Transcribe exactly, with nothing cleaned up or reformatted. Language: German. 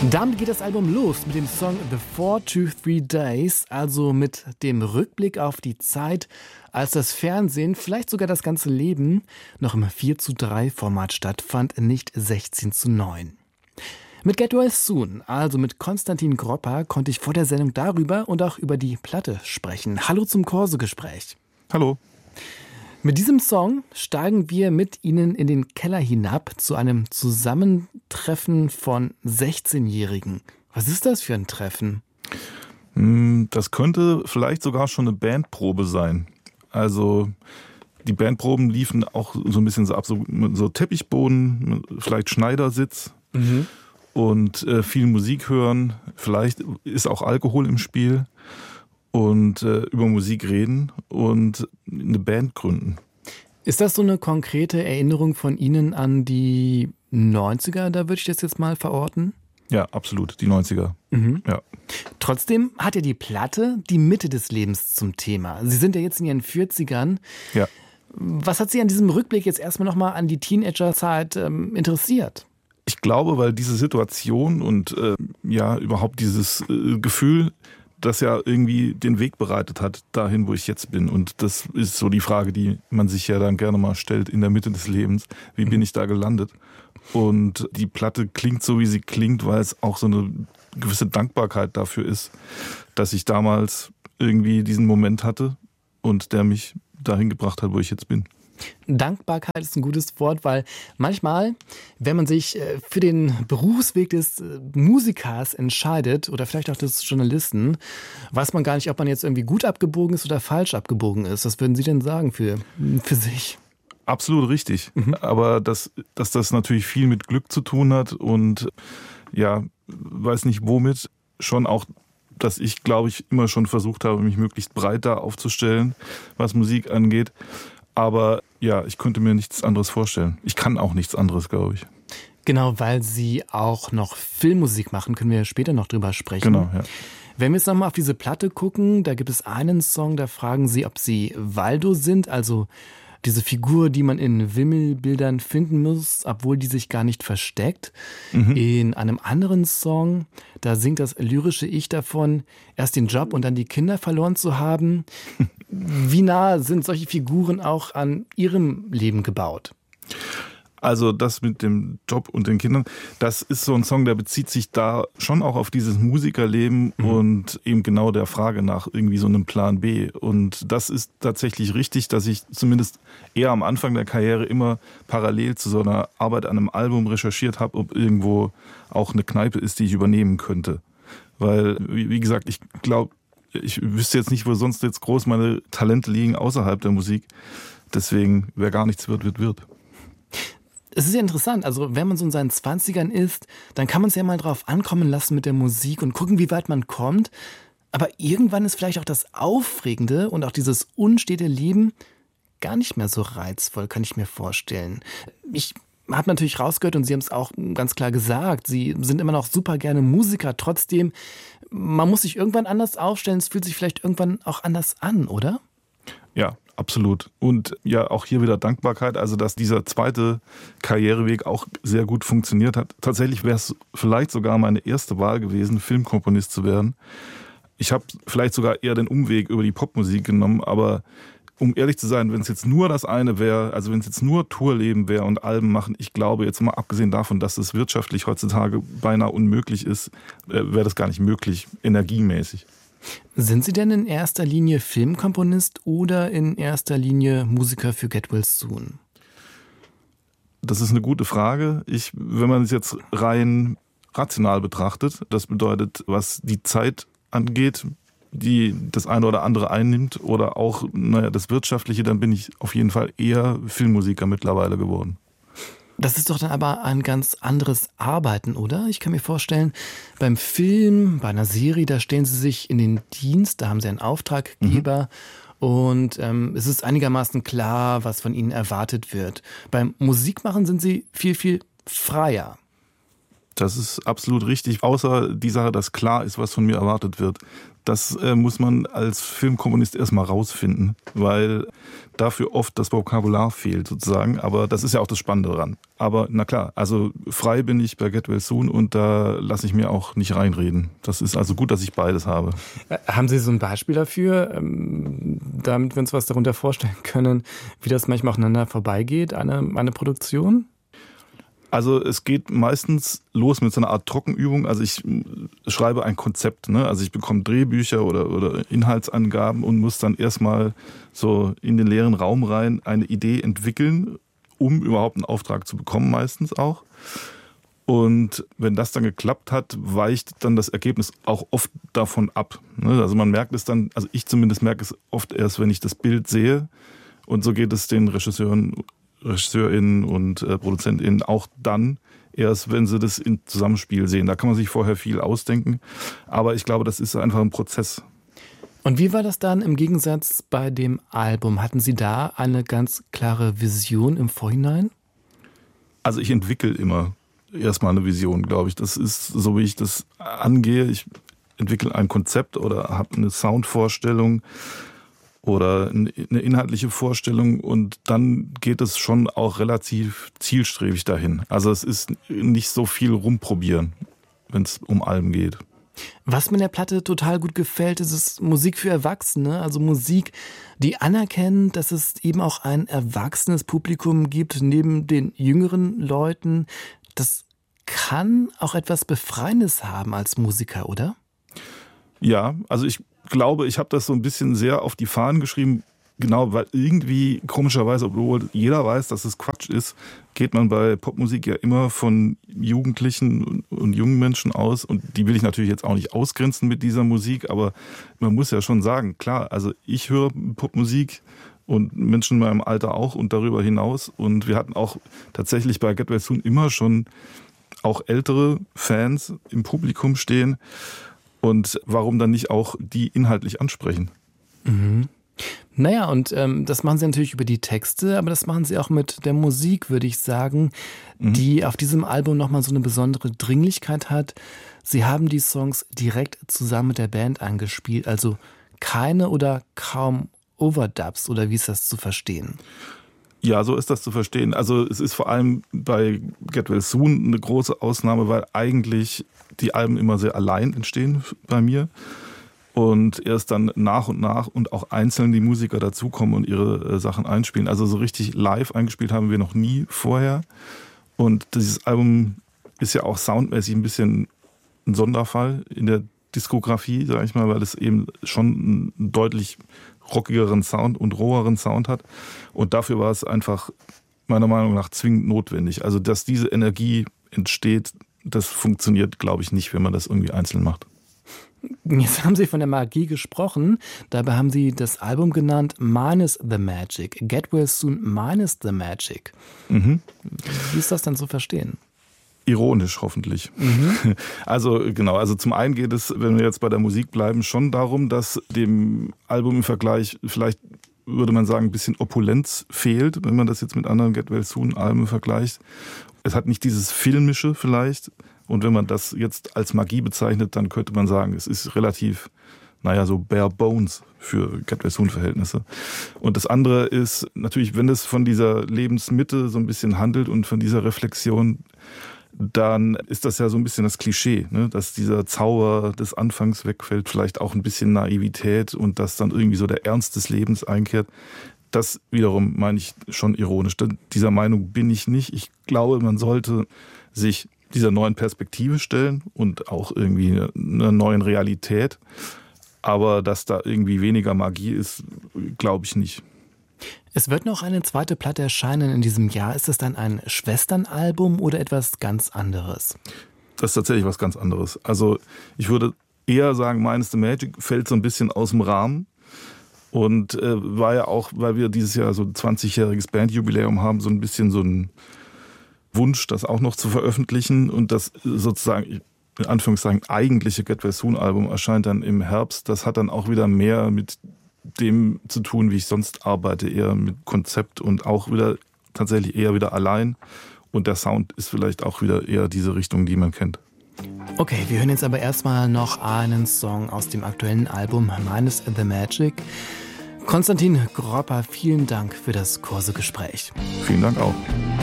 Damit geht das Album los mit dem Song The Four to Three Days, also mit dem Rückblick auf die Zeit, als das Fernsehen, vielleicht sogar das ganze Leben, noch im vier zu drei Format stattfand, nicht sechzehn zu neun. Mit Get Well Soon, also mit Konstantin Gropper, konnte ich vor der Sendung darüber und auch über die Platte sprechen. Hallo zum Corso-Gespräch. Hallo. Mit diesem Song steigen wir mit Ihnen in den Keller hinab zu einem Zusammentreffen von sechzehnjährigen. Was ist das für ein Treffen? Das könnte vielleicht sogar schon eine Bandprobe sein. Also die Bandproben liefen auch so ein bisschen so ab, so, so Teppichboden, vielleicht Schneidersitz mhm. und äh, viel Musik hören. Vielleicht ist auch Alkohol im Spiel. Und äh, über Musik reden und eine Band gründen. Ist das so eine konkrete Erinnerung von Ihnen an die neunziger, da würde ich das jetzt mal verorten? Ja, absolut, die neunziger. Mhm. Ja. Trotzdem hat ja die Platte die Mitte des Lebens zum Thema. Sie sind ja jetzt in Ihren vierzigern. Ja. Was hat Sie an diesem Rückblick jetzt erstmal nochmal an die Teenagerzeit ähm, interessiert? Ich glaube, weil diese Situation und äh, ja überhaupt dieses äh, Gefühl, das ja irgendwie den Weg bereitet hat, dahin, wo ich jetzt bin. Und das ist so die Frage, die man sich ja dann gerne mal stellt in der Mitte des Lebens. Wie bin ich da gelandet? Und die Platte klingt so, wie sie klingt, weil es auch so eine gewisse Dankbarkeit dafür ist, dass ich damals irgendwie diesen Moment hatte und der mich dahin gebracht hat, wo ich jetzt bin. Dankbarkeit ist ein gutes Wort, weil manchmal, wenn man sich für den Berufsweg des Musikers entscheidet oder vielleicht auch des Journalisten, weiß man gar nicht, ob man jetzt irgendwie gut abgebogen ist oder falsch abgebogen ist. Was würden Sie denn sagen für, für sich? Absolut richtig. Mhm. Aber dass, dass das natürlich viel mit Glück zu tun hat und ja, weiß nicht womit, schon auch, dass ich, glaube ich, immer schon versucht habe, mich möglichst breit da aufzustellen, was Musik angeht. Aber ja, ich könnte mir nichts anderes vorstellen. Ich kann auch nichts anderes, glaube ich. Genau, weil Sie auch noch Filmmusik machen, können wir später noch drüber sprechen. Genau, ja. Wenn wir jetzt nochmal auf diese Platte gucken, da gibt es einen Song, da fragen Sie, ob Sie Waldo sind, also diese Figur, die man in Wimmelbildern finden muss, obwohl die sich gar nicht versteckt. Mhm. In einem anderen Song, da singt das lyrische Ich davon, erst den Job und dann die Kinder verloren zu haben. Wie nah sind solche Figuren auch an Ihrem Leben gebaut? Also das mit dem Job und den Kindern, das ist so ein Song, der bezieht sich da schon auch auf dieses Musikerleben mhm. und eben genau der Frage nach irgendwie so einem Plan B. Und das ist tatsächlich richtig, dass ich zumindest eher am Anfang der Karriere immer parallel zu so einer Arbeit an einem Album recherchiert habe, ob irgendwo auch eine Kneipe ist, die ich übernehmen könnte. Weil, wie gesagt, ich glaube, ich wüsste jetzt nicht, wo sonst jetzt groß meine Talente liegen außerhalb der Musik. Deswegen, wer gar nichts wird, wird, wird. Es ist ja interessant, also wenn man so in seinen Zwanzigern ist, dann kann man es ja mal drauf ankommen lassen mit der Musik und gucken, wie weit man kommt. Aber irgendwann ist vielleicht auch das Aufregende und auch dieses unstete Leben gar nicht mehr so reizvoll, kann ich mir vorstellen. Ich habe natürlich rausgehört und Sie haben es auch ganz klar gesagt, Sie sind immer noch super gerne Musiker. Trotzdem, man muss sich irgendwann anders aufstellen, es fühlt sich vielleicht irgendwann auch anders an, oder? Ja, absolut. Und ja, auch hier wieder Dankbarkeit, also dass dieser zweite Karriereweg auch sehr gut funktioniert hat. Tatsächlich wäre es vielleicht sogar meine erste Wahl gewesen, Filmkomponist zu werden. Ich habe vielleicht sogar eher den Umweg über die Popmusik genommen, aber um ehrlich zu sein, wenn es jetzt nur das eine wäre, also wenn es jetzt nur Tourleben wäre und Alben machen, ich glaube jetzt mal abgesehen davon, dass es wirtschaftlich heutzutage beinahe unmöglich ist, wäre das gar nicht möglich, energiemäßig. Sind Sie denn in erster Linie Filmkomponist oder in erster Linie Musiker für Get Well Soon? Das ist eine gute Frage. Ich, wenn man es jetzt rein rational betrachtet, das bedeutet, was die Zeit angeht, die das eine oder andere einnimmt oder auch naja, das Wirtschaftliche, dann bin ich auf jeden Fall eher Filmmusiker mittlerweile geworden. Das ist doch dann aber ein ganz anderes Arbeiten, oder? Ich kann mir vorstellen, beim Film, bei einer Serie, da stellen Sie sich in den Dienst, da haben Sie einen Auftraggeber mhm. und ähm, es ist einigermaßen klar, was von Ihnen erwartet wird. Beim Musikmachen sind Sie viel, viel freier. Das ist absolut richtig, außer die Sache, dass klar ist, was von mir erwartet wird. Das äh, muss man als Filmkomponist erstmal rausfinden, weil dafür oft das Vokabular fehlt sozusagen. Aber das ist ja auch das Spannende daran. Aber na klar, also frei bin ich bei Get Well Soon und da lasse ich mir auch nicht reinreden. Das ist also gut, dass ich beides habe. Haben Sie so ein Beispiel dafür, damit wir uns was darunter vorstellen können, wie das manchmal aufeinander vorbeigeht, eine, eine Produktion? Also es geht meistens los mit so einer Art Trockenübung. Also ich schreibe ein Konzept, ne? Also ich bekomme Drehbücher oder, oder Inhaltsangaben und muss dann erstmal so in den leeren Raum rein eine Idee entwickeln, um überhaupt einen Auftrag zu bekommen, meistens auch. Und wenn das dann geklappt hat, weicht dann das Ergebnis auch oft davon ab. Ne? Also man merkt es dann, also ich zumindest merke es oft erst, wenn ich das Bild sehe. Und so geht es den Regisseuren RegisseurInnen und äh, ProduzentInnen auch dann erst, wenn sie das im Zusammenspiel sehen. Da kann man sich vorher viel ausdenken. Aber ich glaube, das ist einfach ein Prozess. Und wie war das dann im Gegensatz bei dem Album? Hatten Sie da eine ganz klare Vision im Vorhinein? Also ich entwickle immer erstmal eine Vision, glaube ich. Das ist so, wie ich das angehe. Ich entwickle ein Konzept oder habe eine Soundvorstellung oder eine inhaltliche Vorstellung und dann geht es schon auch relativ zielstrebig dahin. Also es ist nicht so viel rumprobieren, wenn es um Alben geht. Was mir in der Platte total gut gefällt, ist es Musik für Erwachsene, also Musik, die anerkennen, dass es eben auch ein erwachsenes Publikum gibt, neben den jüngeren Leuten. Das kann auch etwas Befreiendes haben als Musiker, oder? Ja, also ich glaube, ich habe das so ein bisschen sehr auf die Fahnen geschrieben, genau, weil irgendwie komischerweise, obwohl jeder weiß, dass es Quatsch ist, geht man bei Popmusik ja immer von Jugendlichen und jungen Menschen aus und die will ich natürlich jetzt auch nicht ausgrenzen mit dieser Musik, aber man muss ja schon sagen, klar, also ich höre Popmusik und Menschen in meinem Alter auch und darüber hinaus und wir hatten auch tatsächlich bei Get Well Soon immer schon auch ältere Fans im Publikum stehen. Und warum dann nicht auch die inhaltlich ansprechen? Mhm. Naja, und ähm, das machen Sie natürlich über die Texte, aber das machen Sie auch mit der Musik, würde ich sagen, mhm. die auf diesem Album nochmal so eine besondere Dringlichkeit hat. Sie haben die Songs direkt zusammen mit der Band angespielt, also keine oder kaum Overdubs, oder wie ist das zu verstehen? Ja, so ist das zu verstehen. Also es ist vor allem bei Get Well Soon eine große Ausnahme, weil eigentlich die Alben immer sehr allein entstehen bei mir und erst dann nach und nach und auch einzeln die Musiker dazukommen und ihre äh, Sachen einspielen. Also so richtig live eingespielt haben wir noch nie vorher und dieses Album ist ja auch soundmäßig ein bisschen ein Sonderfall in der Diskografie, sage ich mal, weil es eben schon einen deutlich rockigeren Sound und roheren Sound hat und dafür war es einfach meiner Meinung nach zwingend notwendig. Also dass diese Energie entsteht, das funktioniert, glaube ich, nicht, wenn man das irgendwie einzeln macht. Jetzt haben Sie von der Magie gesprochen. Dabei haben Sie das Album genannt Minus the Magic. Get Well Soon Minus the Magic. Mhm. Wie ist das dann zu verstehen? Ironisch hoffentlich. Mhm. Also genau, also zum einen geht es, wenn wir jetzt bei der Musik bleiben, schon darum, dass dem Album im Vergleich vielleicht, würde man sagen, ein bisschen Opulenz fehlt, wenn man das jetzt mit anderen Get Well Soon Alben vergleicht. Es hat nicht dieses Filmische vielleicht. Und wenn man das jetzt als Magie bezeichnet, dann könnte man sagen, es ist relativ, naja, so bare bones für Get Well Soon Verhältnisse. Und das andere ist natürlich, wenn es von dieser Lebensmitte so ein bisschen handelt und von dieser Reflexion, dann ist das ja so ein bisschen das Klischee, ne? Dass dieser Zauber des Anfangs wegfällt, vielleicht auch ein bisschen Naivität und dass dann irgendwie so der Ernst des Lebens einkehrt. Das wiederum meine ich schon ironisch. Dieser Meinung bin ich nicht. Ich glaube, man sollte sich dieser neuen Perspektive stellen und auch irgendwie einer neuen Realität. Aber dass da irgendwie weniger Magie ist, glaube ich nicht. Es wird noch eine zweite Platte erscheinen in diesem Jahr. Ist das dann ein Schwesternalbum oder etwas ganz anderes? Das ist tatsächlich was ganz anderes. Also ich würde eher sagen, Minus the Magic fällt so ein bisschen aus dem Rahmen. Und äh, war ja auch, weil wir dieses Jahr so ein zwanzigjähriges Bandjubiläum haben, so ein bisschen so ein Wunsch, das auch noch zu veröffentlichen. Und das sozusagen, in Anführungszeichen, eigentliche Get Well Soon Album erscheint dann im Herbst. Das hat dann auch wieder mehr mit dem zu tun, wie ich sonst arbeite, eher mit Konzept und auch wieder tatsächlich eher wieder allein. Und der Sound ist vielleicht auch wieder eher diese Richtung, die man kennt. Okay, wir hören jetzt aber erstmal noch einen Song aus dem aktuellen Album Minus the Magic. Konstantin Gropper, vielen Dank für das kurze Gespräch. Vielen Dank auch.